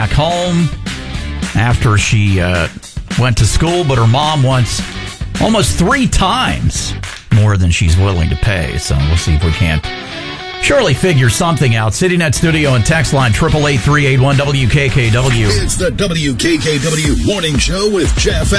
back home after she went to school, but her mom wants almost 3 times more than she's willing to pay. So we'll see if we can't surely figure something out. CityNet Studio and text line 888-381-WKKW. It's the WKKW Morning Show with Jeff